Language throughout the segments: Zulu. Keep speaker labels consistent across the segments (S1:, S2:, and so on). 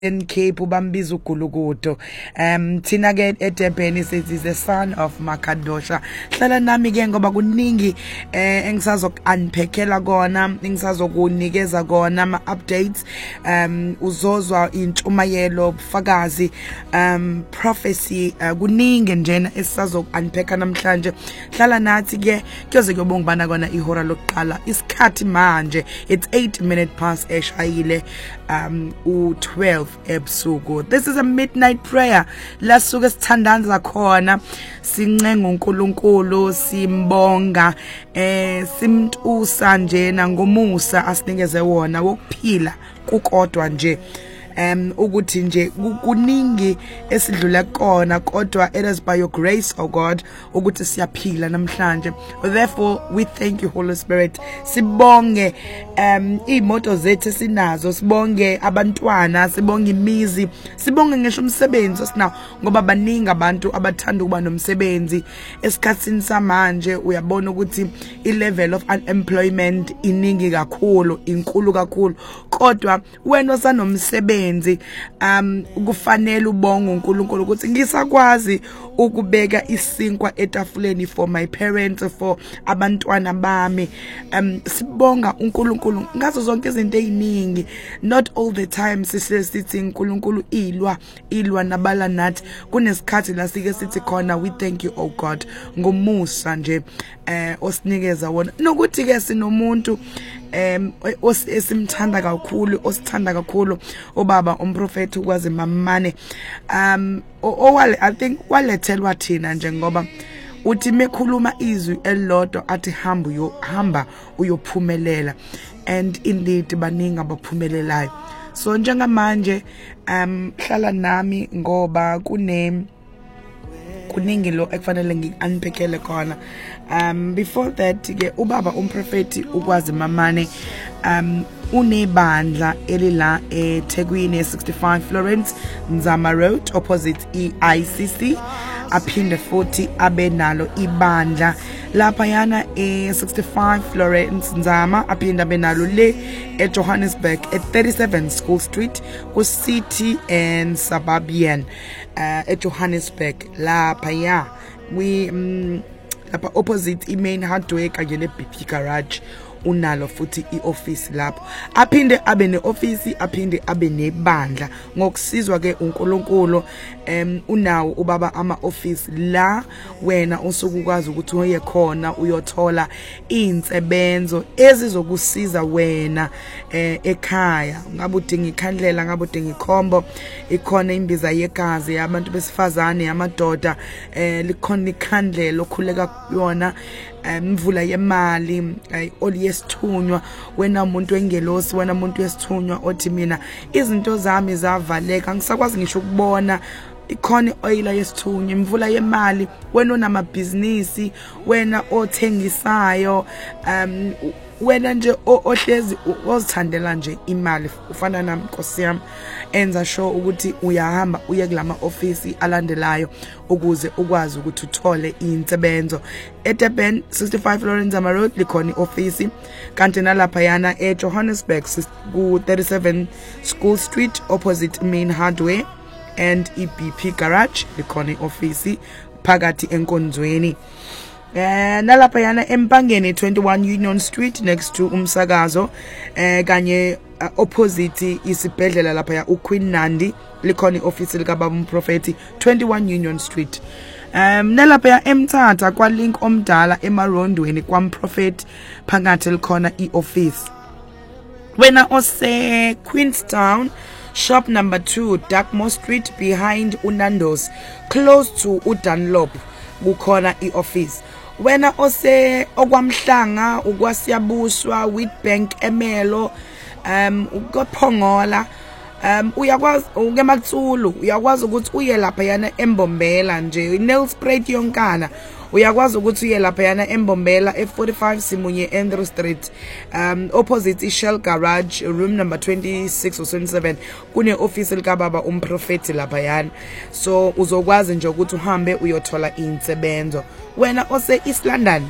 S1: in Cape ubambiza uGulukudo. Thina ke eDurban sithi the son of Makadosha. Hlala nami ke ngoba kuningi engisazokunpackela kona, engisazokunikeza kona ama updates, uzozwa intshumayelo, ubufakazi, prophecy, kuningi njena esisazokunpacka namhlanje. Hlala nathi ke kuyoze kuyobongibana kona ihora lokuqala. Isikhathi manje it's 8 minutes past eshayile u12 ebusuku. This is a midnight prayer. Lasuke sithandaza khona, sincenga uNkulunkulu, simbonga, simtusa njena ngomusa asinikeze wona wokuphila kukodwa nje. Ukuthi nje kuningi esidlula kona kodwa it is by your grace, oh God, ukuthi siyaphila namhlanje. Therefore we thank you, Holy Spirit. Sibonge imoto zethu sinazo, sibonge abantwana, sibonge imizi, sibonge ngisho umsebenzi osinawo ngoba baningi abantu abathanda ukuba nomsebenzi esikhatsini samanje. Uyabona ukuthi i level of unemployment iningi kakhulu, inkulu kakhulu, kodwa wena osanomsebenzi kufanele ubonge uNkulunkulu ukuthi ngisakwazi ukubeka isinkwa etafuleni for my parents, for abantwana bami. Sibonga uNkulunkulu ngazo zonke izinto eziningi. Not all the time sithi uNkulunkulu ilwa nabala nathi. Kunesikhathi la sike sithi khona we thank you, oh God, ngomusa nje osinikeza wona, nokuthi ke sinomuntu esimthanda kakhulu, osithanda kakhulu, obaba umprofeti ukwazi mamane. I think walethelwa thina njengoba uthi mekhuluma izwi elilodwa athi hamba uyophumelela, and indeed baningi abaphumelelayo. So njengamanje hlala nami ngoba kuningi lo ekufanele ngiunpackele khona. Before that ke ubaba umprofeti ukwazi mamane unebandla elila eThekwini 65 Florence Nzama Road opposite EICC, aphinde futhi abenalo ibandla lapha yana e65 Florence Nzama, aphinde abenalo le eJohannesburg e37 School Street ku City and Suburban eJohannesburg lapha ya lapha opposite imain hardware kanye neBP garage. Unalo futhi ioffice lapho, aphinde abe neoffice, aphinde abe nebandla ngokusizwa ke uNkulunkulu. Unawo ubaba ama office la wena usukukwazi ukuthi uye khona uyothola insebenzo ezizokusiza wena ekhaya. Ngabe udinga ikhandlela, ngabe udinga ikhombo, ikhona imbiza yegazi yabantu besifazane, yamadoda, likhona ikhandlela okhuleka yona, mvula yemali, oliyesithunywa, wena umuntu wengelosi, wena umuntu wesithunywa othi mina izinto zami zavaleka ngisakwazi ngisho ukubona, ikhona oyila yesithunywa, imvula yemali, wena onamabhizinisi, wena othengisayo, wena nje ohlezi ozithandela nje imali ufana nami Nkosi yami. Enza sure ukuthi uyahamba uye kulama office alandelayo ukuze ukwazi ukuthi uthole insebenzo. eDurban 65 Florence Nzama Road likhona ioffice, kanti nalapha yana eJohannesburg ku 37 School Street opposite Main Hardware and eBP garage likhona ioffice phakathi enkonzweni. Nalapha yana eMpangeni 21 Union Street next to umsakazo, kanye opposite isibhedlela lapha ya uQueen Nandi likhona ioffice lika baba umprofeti 21 Union Street. Nalapha ya eMthatha kwa link omdala emarondweni kwaMprofeti phakathi likhona ioffice. Wena ose Queenstown shop number 2 Darkmore Street behind Unandos close to uDunlop kukhona ioffice. Wena ose okwamhlanga ukwasiyabuswa Witbank Emelo ukophongola, uyakwazi ukematsulu, uyakwazi ukuthi uye lapha yana eMbombela nje nail spray yonkana, uyakwazi ukuthi uye lapha yana eMbombela e45 Simunye Andrew Street opposite iShell garage room number 26 or 27 kune office lika baba umprofeti lapha yana. So uzokwazi nje ukuthi uhambe uyothola insebenzo. Wena ose East London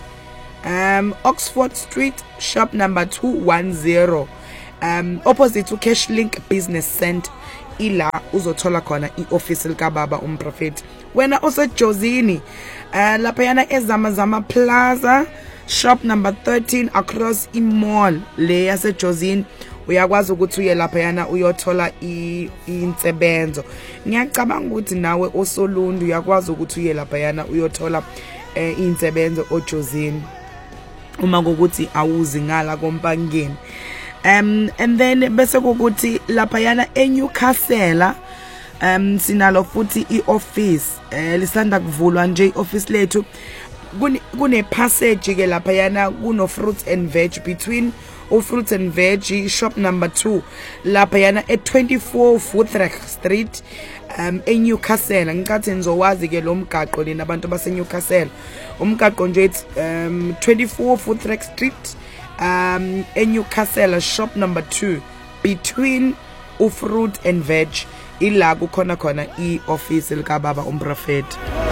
S1: Oxford Street shop number 210 opposite to Cashlink Business Center ila uzothola khona ioffice likababa umprofeti. Wena osejozini lapha yana eZamazama Plaza shop number 13 across imall le yasejozini, uyakwazi ukuthi uye lapha yana uyothola insebenzo. Ngiyacabanga ukuthi nawe osolundu uyakwazi ukuthi uye lapha yana uyothola insebenzo ojozini uma ukuthi awuzi ngala kompangeni. And then bese ukuthi lapha yana eNewcastle sinalo futhi ioffice lisanda kuvulwa nje ioffice lethu. Kune passage ke lapha yana kuno fruits and veg between fruits and veg shop number 2 lapha yana at 24 Footrecht Street eNewcastle. Ngicathe nizowazi ke lo mgaqo lena abantu baseNewcastle. Umgaqo nje 24 Footrecht Street eNewcastle shop number 2 between fruit and veg ila kukhona ioffice likababa umprofeti.